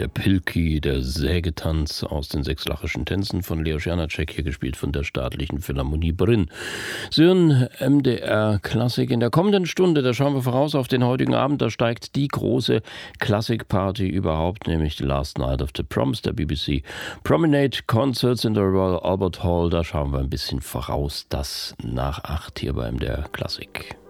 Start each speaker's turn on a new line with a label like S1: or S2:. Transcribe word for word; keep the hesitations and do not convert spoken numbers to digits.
S1: der Pilki, der Sägetanz aus den Sechslachischen Tänzen von Leo Czernaczek, hier gespielt von der Staatlichen Philharmonie Brünn. Sie hören M D R Klassik. In der kommenden Stunde, da schauen wir voraus auf den heutigen Abend, da steigt die große Klassikparty überhaupt, nämlich The Last Night of the Proms, der B B C Promenade Concerts in der Royal Albert Hall. Da schauen wir ein bisschen voraus, das nach acht hier bei M D R Klassik.